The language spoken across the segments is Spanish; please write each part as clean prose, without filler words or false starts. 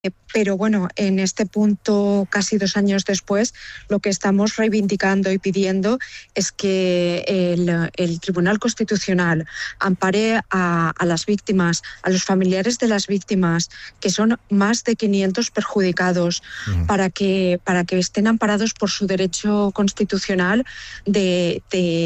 Pero bueno, en este punto, casi 2 años después, lo que estamos reivindicando y pidiendo es que el Tribunal Constitucional ampare a las víctimas, a los familiares de las víctimas, que son más de 500 perjudicados, para que estén amparados por su derecho constitucional de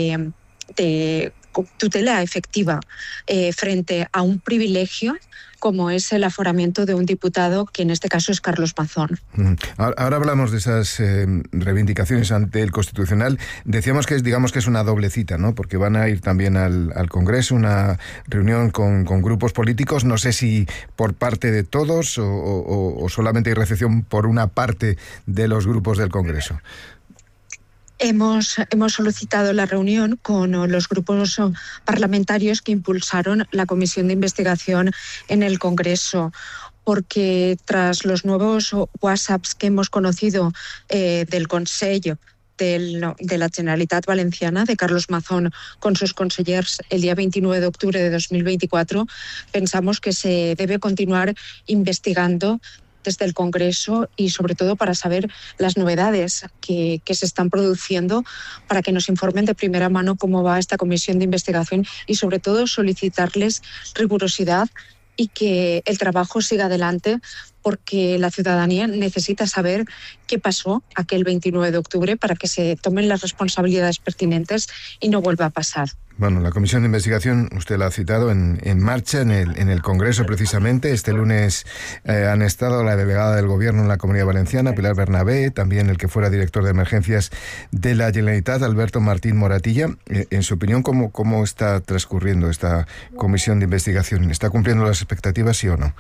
tutela efectiva frente a un privilegio como es el aforamiento de un diputado, que en este caso es Carlos Mazón. Ahora hablamos de esas reivindicaciones ante el Constitucional. Decíamos que es una doble cita, ¿no? Porque van a ir también al Congreso, una reunión con grupos políticos. No sé si por parte de todos o solamente hay recepción por una parte de los grupos del Congreso. Hemos solicitado la reunión con los grupos parlamentarios que impulsaron la comisión de investigación en el Congreso, porque tras los nuevos WhatsApps que hemos conocido del Consejo de la Generalitat Valenciana, de Carlos Mazón, con sus consellers el día 29 de octubre de 2024, pensamos que se debe continuar investigando desde el Congreso y sobre todo para saber las novedades que se están produciendo, para que nos informen de primera mano cómo va esta comisión de investigación y sobre todo solicitarles rigurosidad y que el trabajo siga adelante, porque la ciudadanía necesita saber qué pasó aquel 29 de octubre para que se tomen las responsabilidades pertinentes y no vuelva a pasar. Bueno, la comisión de investigación, usted la ha citado, en marcha en el Congreso precisamente. Este lunes han estado la delegada del Gobierno en la Comunidad Valenciana, Pilar Bernabé, también el que fuera director de emergencias de la Generalitat, Alberto Martín Moratilla. En su opinión, ¿cómo está transcurriendo esta comisión de investigación? ¿Está cumpliendo las expectativas, sí o no?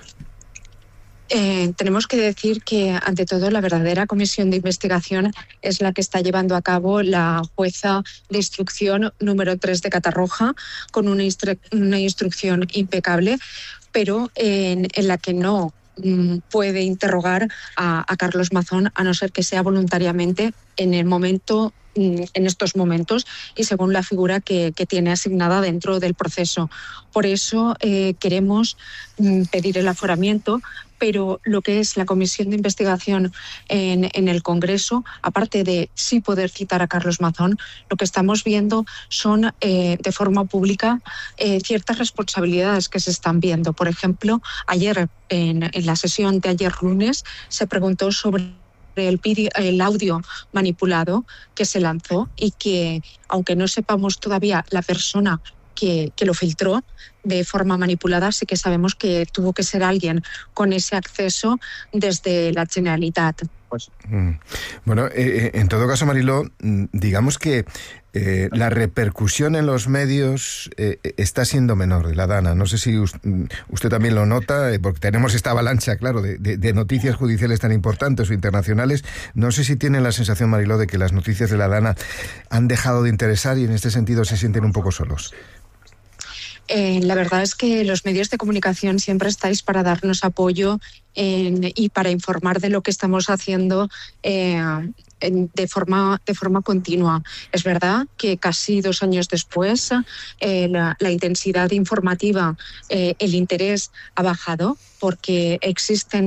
Tenemos que decir que, ante todo, la verdadera comisión de investigación es la que está llevando a cabo la jueza de instrucción número 3 de Catarroja, con una instrucción impecable, pero en la que no puede interrogar a Carlos Mazón, a no ser que sea voluntariamente en estos momentos y según la figura que tiene asignada dentro del proceso. Por eso queremos pedir el aforamiento, pero lo que es la comisión de investigación en el Congreso, aparte de sí poder citar a Carlos Mazón, lo que estamos viendo son de forma pública ciertas responsabilidades que se están viendo. Por ejemplo, ayer, en la sesión de ayer lunes, se preguntó sobre el audio manipulado que se lanzó y que, aunque no sepamos todavía la persona que lo filtró de forma manipulada, sí que sabemos que tuvo que ser alguien con ese acceso desde la Generalitat. Bueno, en todo caso, Mariló, digamos que la repercusión en los medios está siendo menor de la Dana. No sé si usted también lo nota, porque tenemos esta avalancha, claro, de noticias judiciales tan importantes o internacionales. No sé si tienen la sensación, Mariló, de que las noticias de la Dana han dejado de interesar y en este sentido se sienten un poco solos. La verdad es que los medios de comunicación siempre estáis para darnos apoyo y para informar de lo que estamos haciendo de forma continua. Es verdad que casi 2 años después la intensidad informativa, el interés ha bajado, porque existen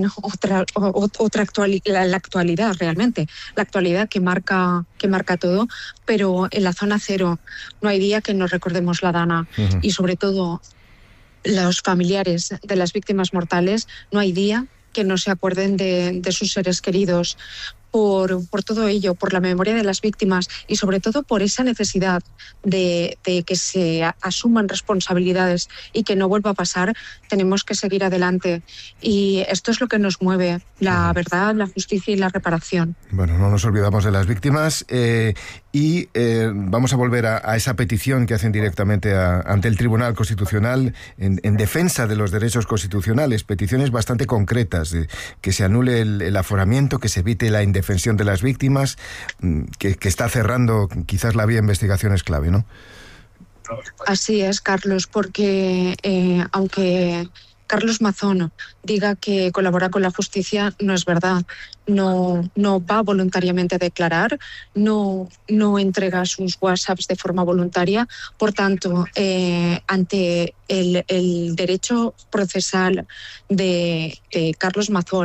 la actualidad realmente, la actualidad que marca todo, pero en la zona cero no hay día que no recordemos la Dana. Uh-huh. Y sobre todo los familiares de las víctimas mortales, no hay día que no se acuerden de sus seres queridos. Por todo ello, por la memoria de las víctimas y sobre todo por esa necesidad de que se asuman responsabilidades y que no vuelva a pasar, tenemos que seguir adelante. Y esto es lo que nos mueve, la verdad, la justicia y la reparación. Bueno, no nos olvidamos de las víctimas y vamos a volver a esa petición que hacen directamente ante el Tribunal Constitucional en defensa de los derechos constitucionales, peticiones bastante concretas, que se anule el aforamiento, que se evite la indefensión de las víctimas, que está cerrando quizás la vía de investigación es clave, ¿no? Así es, Carlos, porque aunque Carlos Mazón diga que colabora con la justicia, no es verdad. No va voluntariamente a declarar, no entrega sus WhatsApps de forma voluntaria. Por tanto, ante el derecho procesal de Carlos Mazón